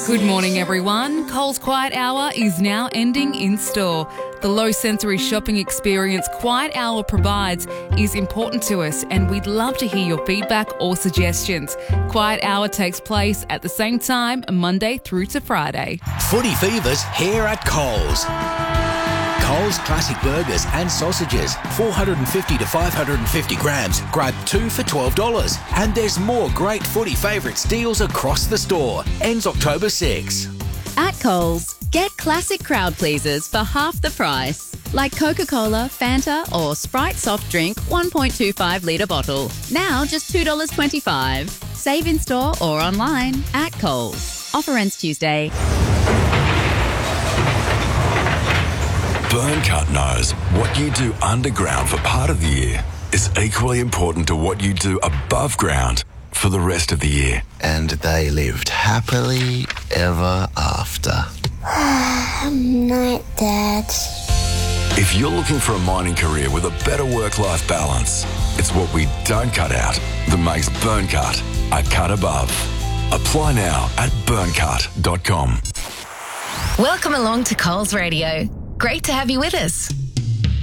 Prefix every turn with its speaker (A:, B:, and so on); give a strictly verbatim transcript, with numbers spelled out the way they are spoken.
A: Good morning, everyone. Coles Quiet Hour is now ending in store. The low sensory shopping experience Quiet Hour provides is important to us, and we'd love to hear your feedback or suggestions. Quiet Hour takes place at the same time, Monday through to Friday.
B: Footy Fever's here at Coles. Coles Classic Burgers and Sausages, four hundred fifty to five hundred fifty grams. Grab two for twelve dollars. And there's more great footy favourites deals across the store. Ends October sixth.
C: At Coles, get classic crowd pleasers for half the price. Like Coca-Cola, Fanta or Sprite soft drink one point two five litre bottle. Now just two dollars twenty-five. Save in store or online at Coles. Offer ends Tuesday.
D: Burncut knows what you do underground for part of the year is equally important to what you do above ground for the rest of the year.
E: And they lived happily ever after.
F: Night, Dad.
D: If you're looking for a mining career with a better work-life balance, it's what we don't cut out that makes Burncut a cut above. Apply now at burncut dot com.
G: Welcome along to Coles Radio. Great to have you with us.